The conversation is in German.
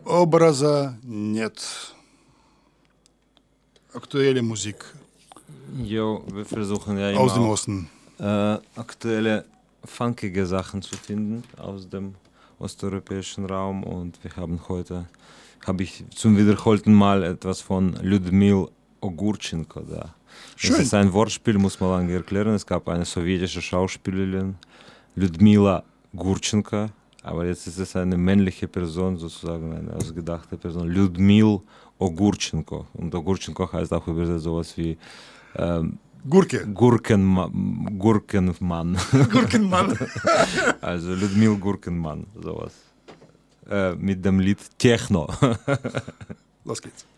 Образа нет. Aktuelle Musik Jo, wir versuchen ja aus dem immer Osten. auch, aktuelle, funkige Sachen zu finden aus dem osteuropäischen Raum und wir haben heute, habe ich zum wiederholten Mal etwas von Lyudmil Ogurchenko da. Schön. Das ist ein Wortspiel, muss man lange erklären. Es gab eine sowjetische Schauspielerin, Lyudmila Gurchenko, aber jetzt ist es eine männliche Person, sozusagen eine ausgedachte Person, Lyudmil Ogurchenko. Und Ogurchenko heißt auch übersetzt sowas wie Gurke. Gurkenmann. Gurkenmann. Also Lyudmil Gurkenmann, sowas. Mit dem Lied Techno. Los geht's.